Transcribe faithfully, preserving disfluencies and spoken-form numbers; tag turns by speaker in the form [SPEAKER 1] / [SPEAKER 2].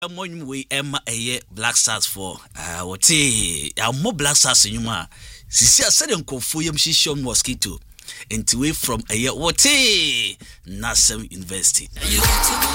[SPEAKER 1] Among we Emma a Black Stars for uh what our more Black Stars in Yuma. Sisi a said uncle Fuyam Shishon mosquito into way from a what Nassim University.